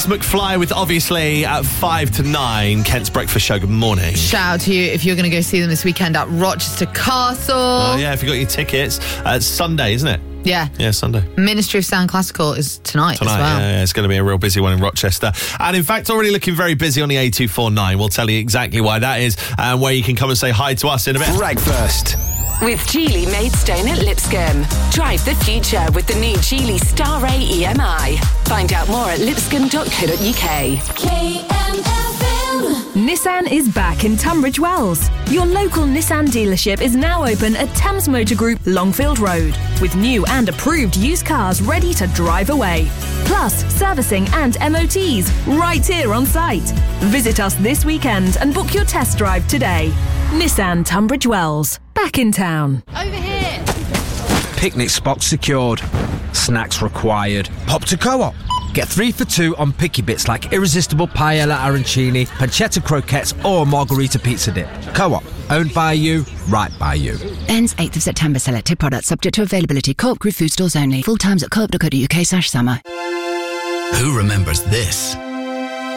McFly with Obviously at 5 to 9. Kent's Breakfast Show. Good morning. Shout out to you if you're going to go see them this weekend at Rochester Castle. Oh, yeah, if you got your tickets. It's Sunday, isn't it? Yeah. Yeah, Sunday. Ministry of Sound Classical is tonight as well. Yeah, it's going to be a real busy one in Rochester. And in fact, already looking very busy on the A249. We'll tell you exactly why that is and where you can come and say hi to us in a bit. Breakfast with Geely Maidstone at Lipscomb. Drive the future with the new Geely Star Ray EMI. Find out more at lipscomb.co.uk. Nissan is back in Tunbridge Wells. Your local Nissan dealership is now open at Thames Motor Group, Longfield Road, with new and approved used cars ready to drive away. Plus, servicing and MOTs right here on site. Visit us this weekend and book your test drive today. Nissan Tunbridge Wells, back in town. Over here. Picnic spot secured. Snacks required. Pop to Co-op. Get 3 for 2 on picky bits like irresistible paella arancini, pancetta croquettes or margarita pizza dip. Co-op. Owned by you, right by you. Ends 8th of September. Selected products subject to availability. Co-op Group food stores only. Full times at co-op.co.uk/summer. Who remembers this?